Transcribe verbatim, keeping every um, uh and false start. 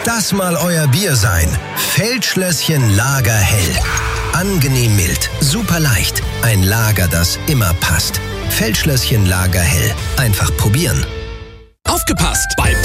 das mal euer Bier sein. Feldschlösschen Lager Hell. Angenehm mild, super leicht. Ein Lager, das immer passt. Feldschlösschen Lager Hell. Einfach probieren. Aufgepasst! Bei